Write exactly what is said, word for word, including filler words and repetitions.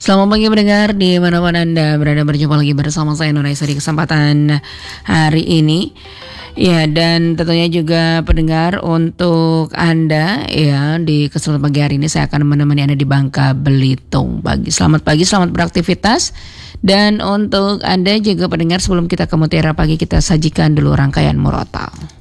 Selamat pagi pendengar dimanapun Anda berada, berjumpa lagi bersama saya Nuraiza di kesempatan hari ini. Ya, dan tentunya juga pendengar untuk Anda ya di kesempatan pagi hari ini saya akan menemani Anda di Bangka Belitung pagi. Selamat pagi, selamat beraktivitas. Dan untuk Anda juga pendengar, sebelum kita ke Mutiara Pagi, kita sajikan dulu rangkaian murotal.